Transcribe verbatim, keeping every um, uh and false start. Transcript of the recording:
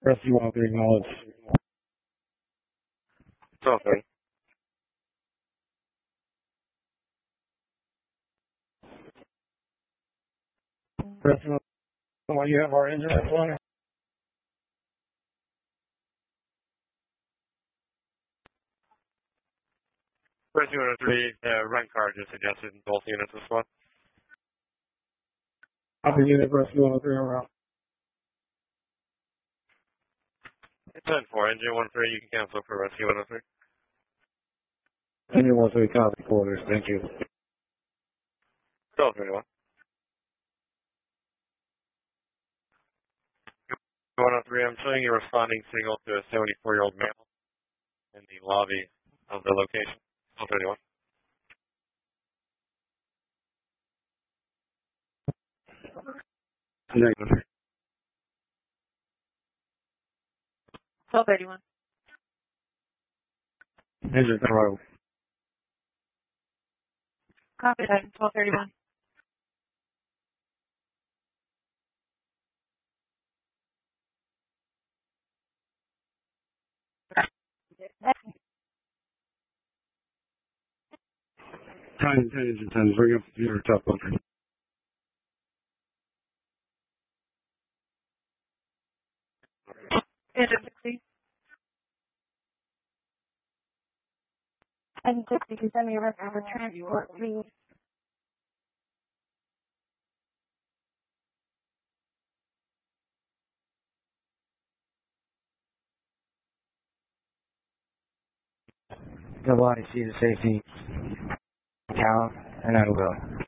Rescue one oh three, acknowledge. twelve thirty. Rescue one oh three, you have our engine at one. Rescue one oh three, uh, rent card just suggested in both units as well. Copy unit, Rescue one oh three, around. ten four, engine one three, you can cancel for Rescue one oh three. Engine one oh three, copy quarters, thank you. twelve thirty-one. one oh three, I'm showing you a responding signal to a seventy-four-year-old male in the lobby of the location. twelve thirty-one. Negative. twelve thirty-one. Engine arrival. Copy that, twelve thirty-one. Time ten, engine ten, bring up your top buffer. Engine sixty. Engine sixty, can send me a record for transport, please. The body seat of safety. Count, and I will.